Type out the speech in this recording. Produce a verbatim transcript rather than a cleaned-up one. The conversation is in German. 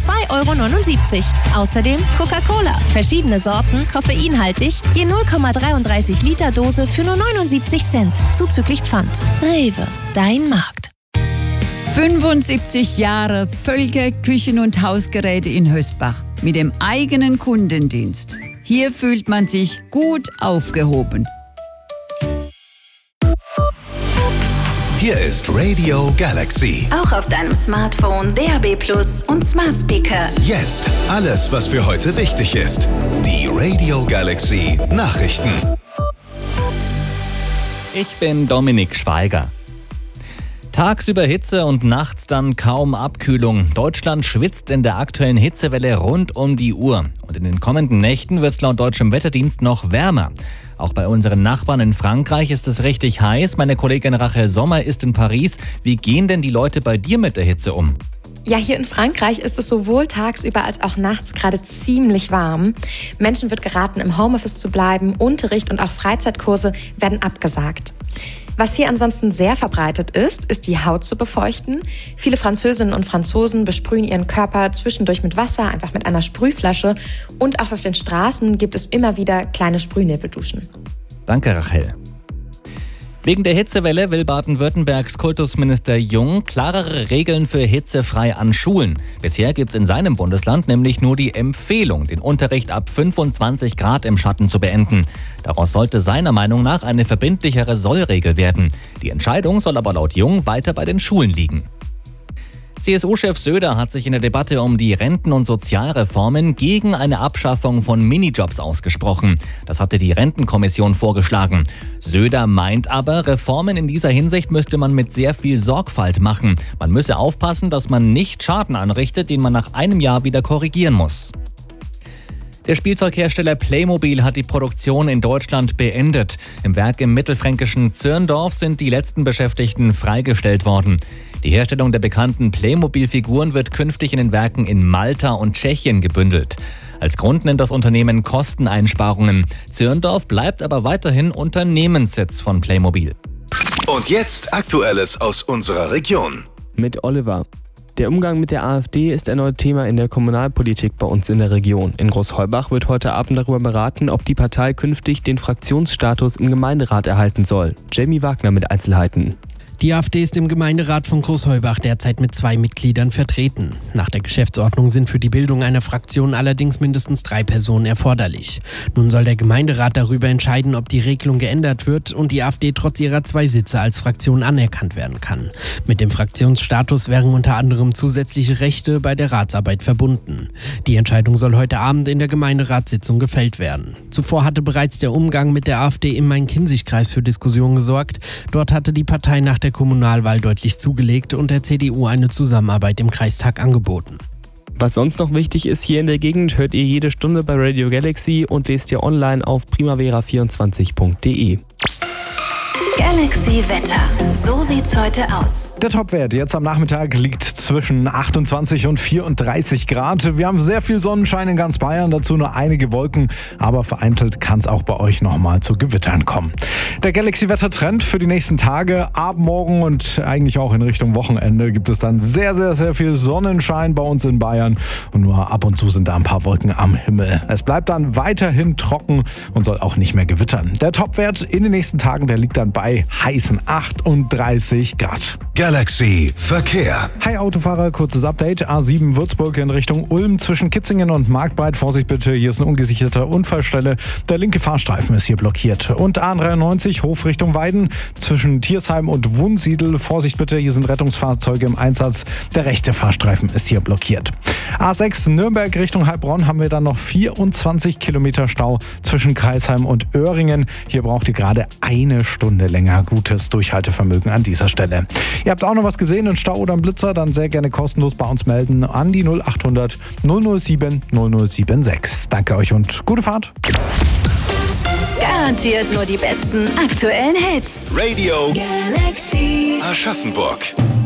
zwei Euro neunundsiebzig. Außerdem Coca-Cola. Verschiedene Sorten, koffeinhaltig, je null Komma dreiunddreißig Liter Dose für nur neunundsiebzig Cent. Zuzüglich Pfand. Rewe, dein Markt. fünfundsiebzig Jahre Völker Küchen- und Hausgeräte in Hösbach mit dem eigenen Kundendienst. Hier fühlt man sich gut aufgehoben. Hier ist Radio Galaxy. Auch auf deinem Smartphone, D A B Plus und Smart Speaker. Jetzt alles, was für heute wichtig ist. Die Radio Galaxy Nachrichten. Ich bin Dominik Schweiger. Tagsüber Hitze und nachts dann kaum Abkühlung. Deutschland schwitzt in der aktuellen Hitzewelle rund um die Uhr. Und in den kommenden Nächten wird es laut deutschem Wetterdienst noch wärmer. Auch bei unseren Nachbarn in Frankreich ist es richtig heiß. Meine Kollegin Rachel Sommer ist in Paris. Wie gehen denn die Leute bei dir mit der Hitze um? Ja, hier in Frankreich ist es sowohl tagsüber als auch nachts gerade ziemlich warm. Menschen wird geraten, im Homeoffice zu bleiben. Unterricht und auch Freizeitkurse werden abgesagt. Was hier ansonsten sehr verbreitet ist, ist die Haut zu befeuchten. Viele Französinnen und Franzosen besprühen ihren Körper zwischendurch mit Wasser, einfach mit einer Sprühflasche. Und auch auf den Straßen gibt es immer wieder kleine Sprühnebelduschen. Danke, Rachel. Wegen der Hitzewelle will Baden-Württembergs Kultusminister Jung klarere Regeln für hitzefrei an Schulen. Bisher gibt es in seinem Bundesland nämlich nur die Empfehlung, den Unterricht ab fünfundzwanzig Grad im Schatten zu beenden. Daraus sollte seiner Meinung nach eine verbindlichere Sollregel werden. Die Entscheidung soll aber laut Jung weiter bei den Schulen liegen. C S U-Chef Söder hat sich in der Debatte um die Renten- und Sozialreformen gegen eine Abschaffung von Minijobs ausgesprochen. Das hatte die Rentenkommission vorgeschlagen. Söder meint aber, Reformen in dieser Hinsicht müsste man mit sehr viel Sorgfalt machen. Man müsse aufpassen, dass man nicht Schaden anrichtet, den man nach einem Jahr wieder korrigieren muss. Der Spielzeughersteller Playmobil hat die Produktion in Deutschland beendet. Im Werk im mittelfränkischen Zirndorf sind die letzten Beschäftigten freigestellt worden. Die Herstellung der bekannten Playmobil-Figuren wird künftig in den Werken in Malta und Tschechien gebündelt. Als Grund nennt das Unternehmen Kosteneinsparungen. Zirndorf bleibt aber weiterhin Unternehmenssitz von Playmobil. Und jetzt Aktuelles aus unserer Region. Mit Oliver. Der Umgang mit der AfD ist erneut Thema in der Kommunalpolitik bei uns in der Region. In Großheubach wird heute Abend darüber beraten, ob die Partei künftig den Fraktionsstatus im Gemeinderat erhalten soll. Jamie Wagner mit Einzelheiten. Die AfD ist im Gemeinderat von Großheubach derzeit mit zwei Mitgliedern vertreten. Nach der Geschäftsordnung sind für die Bildung einer Fraktion allerdings mindestens drei Personen erforderlich. Nun soll der Gemeinderat darüber entscheiden, ob die Regelung geändert wird und die AfD trotz ihrer zwei Sitze als Fraktion anerkannt werden kann. Mit dem Fraktionsstatus wären unter anderem zusätzliche Rechte bei der Ratsarbeit verbunden. Die Entscheidung soll heute Abend in der Gemeinderatssitzung gefällt werden. Zuvor hatte bereits der Umgang mit der AfD im Main-Kinzig-Kreis für Diskussionen gesorgt. Dort hatte die Partei nach der Kommunalwahl deutlich zugelegt und der C D U eine Zusammenarbeit im Kreistag angeboten. Was sonst noch wichtig ist hier in der Gegend, hört ihr jede Stunde bei Radio Galaxy und lest ihr online auf primavera vierundzwanzig punkt de. Galaxy Wetter. So sieht's heute aus. Der Topwert jetzt am Nachmittag liegt zwischen achtundzwanzig und vierunddreißig Grad. Wir haben sehr viel Sonnenschein in ganz Bayern, dazu nur einige Wolken, aber vereinzelt kann es auch bei euch nochmal zu Gewittern kommen. Der Galaxy-Wetter-Trend für die nächsten Tage, ab morgen und eigentlich auch in Richtung Wochenende gibt es dann sehr, sehr, sehr viel Sonnenschein bei uns in Bayern und nur ab und zu sind da ein paar Wolken am Himmel. Es bleibt dann weiterhin trocken und soll auch nicht mehr gewittern. Der Topwert in den nächsten Tagen, der liegt dann bei heißen achtunddreißig Grad. Galaxy Verkehr. Hi Autofahrer, kurzes Update. A sieben Würzburg in Richtung Ulm zwischen Kitzingen und Marktbreit. Vorsicht bitte, hier ist eine ungesicherte Unfallstelle. Der linke Fahrstreifen ist hier blockiert. Und A dreiundneunzig Hof Richtung Weiden zwischen Tiersheim und Wunsiedel. Vorsicht bitte, hier sind Rettungsfahrzeuge im Einsatz. Der rechte Fahrstreifen ist hier blockiert. A sechs Nürnberg Richtung Heilbronn haben wir dann noch vierundzwanzig Kilometer Stau zwischen Kreisheim und Öhringen. Hier braucht ihr gerade eine Stunde länger. Gutes Durchhaltevermögen an dieser Stelle. Ihr habt auch noch was gesehen, einen Stau oder einen Blitzer, dann sehr gerne kostenlos bei uns melden an die null achthundert null null sieben null null sieben sechs. Danke euch und gute Fahrt. Garantiert nur die besten aktuellen Hits. Radio Galaxy Aschaffenburg.